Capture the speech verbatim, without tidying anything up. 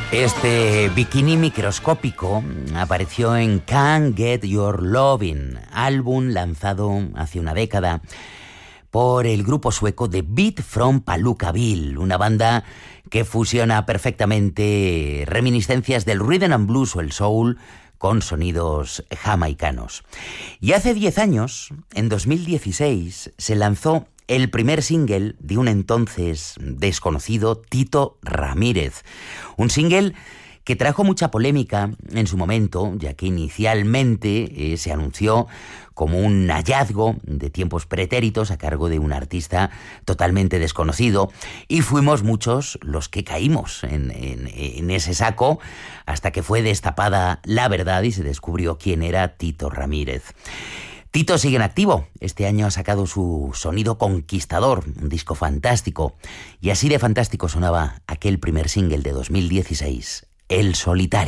Este bikini microscópico apareció en Can't Get Your Lovin', álbum lanzado hace una década por el grupo sueco The Beat from Palookaville, una banda que fusiona perfectamente reminiscencias del rhythm and blues o el soul con sonidos jamaicanos. Y hace diez años, en dos mil dieciséis, se lanzó el primer single de un entonces desconocido Tito Ramírez. Un single que trajo mucha polémica en su momento, ya que inicialmente eh, se anunció como un hallazgo de tiempos pretéritos a cargo de un artista totalmente desconocido, y fuimos muchos los que caímos en, en, en ese saco hasta que fue destapada la verdad y se descubrió quién era Tito Ramírez. Tito sigue en activo. Este año ha sacado su Sonido Conquistador, un disco fantástico. Y así de fantástico sonaba aquel primer single de dos mil dieciséis, El Solitario.